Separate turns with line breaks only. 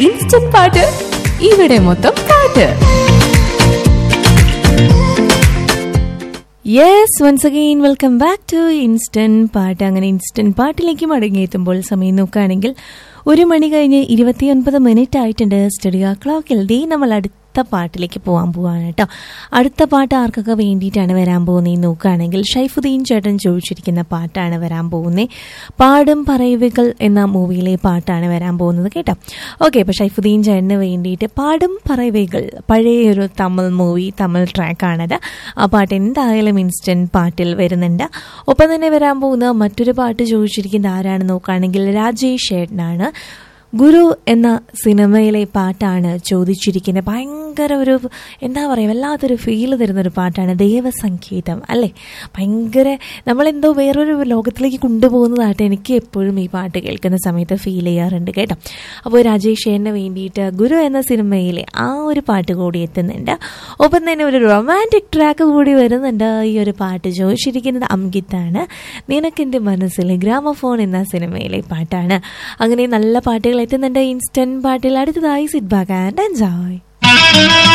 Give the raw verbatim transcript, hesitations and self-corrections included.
Instant പാട്ട് ഇവിടെ മൊത്തം പാട്ട്. Yes, once again welcome back to instant പാട്ട്. അങ്ങനെ ഇൻസ്റ്റന്റ് പാട്ടിലേക്ക് മടങ്ങിയെത്തുമ്പോൾ സമയം നോക്കുകയാണെങ്കിൽ ഒരു മണി കഴിഞ്ഞ് ഇരുപത്തിയൊൻപത് മിനിറ്റ് ആയിട്ടുണ്ട്. സ്റ്റുഡിയോ ക്ലോക്കിൽ ദേ നമ്മൾ അടുത്ത പാട്ടിലേക്ക് പോകാൻ പോവാണ് കേട്ടോ. അടുത്ത പാട്ട് ആർക്കൊക്കെ വേണ്ടിയിട്ടാണ് വരാൻ പോകുന്നത് നോക്കുകയാണെങ്കിൽ ഷൈഫുദ്ദീൻ ചേട്ടൻ ചോദിച്ചിരിക്കുന്ന പാട്ടാണ് വരാൻ പോകുന്നത്. പാടും പറയവകൾ എന്ന മൂവിയിലെ പാട്ടാണ് വരാൻ പോകുന്നത് കേട്ടോ. ഓക്കെ, അപ്പോൾ ഷൈഫുദ്ദീൻ ചേട്ടന് വേണ്ടിയിട്ട് പാടും പറയവകൾ, പഴയൊരു തമിഴ് മൂവി, തമിഴ് ട്രാക്കാണത്. ആ പാട്ട് എന്തായാലും ഇൻസ്റ്റന്റ് പാട്ടിൽ വരുന്നുണ്ട്. ഒപ്പം തന്നെ വരാൻ പോകുന്ന മറ്റൊരു പാട്ട് ചോദിച്ചിരിക്കുന്നത് ആരാണ് നോക്കുകയാണെങ്കിൽ രാജേഷ് ചേട്ടനാണ്. ഗുരു എന്ന സിനിമയിലെ പാട്ടാണ് ചോദിച്ചിരിക്കുന്നത്. ഭയങ്കര ഒരു എന്താ പറയുക, വല്ലാത്തൊരു ഫീല് തരുന്നൊരു പാട്ടാണ്. ദേവസംഗീതം അല്ലേ, ഭയങ്കര നമ്മളെന്തോ വേറൊരു ലോകത്തിലേക്ക് കൊണ്ടുപോകുന്നതായിട്ട് എനിക്ക് എപ്പോഴും ഈ പാട്ട് കേൾക്കുന്ന സമയത്ത് ഫീൽ ചെയ്യാറുണ്ട് കേട്ടോ. അപ്പോൾ രാജേഷ് ചേട്ടന് വേണ്ടിയിട്ട് ഗുരു എന്ന സിനിമയിലെ ആ ഒരു പാട്ട് കൂടി എത്തുന്നുണ്ട്. ഒപ്പം തന്നെ ഒരു റൊമാൻറ്റിക് ട്രാക്ക് കൂടി വരുന്നുണ്ട്. ഈ ഒരു പാട്ട് ചോദിച്ചിരിക്കുന്നത് അംഗിത്താണ്. നിനക്കെൻ്റെ മനസ്സിലെ ഗ്രാമഫോൺ എന്ന സിനിമയിലെ പാട്ടാണ്. അങ്ങനെ നല്ല പാട്ടുകൾ എത്തുന്നുണ്ട് ഇൻസ്റ്റന്റ് പാട്ടിൽ. അടുത്തതായി സിറ്റ് ബാക്ക് ആൻഡ് എൻജോയ്.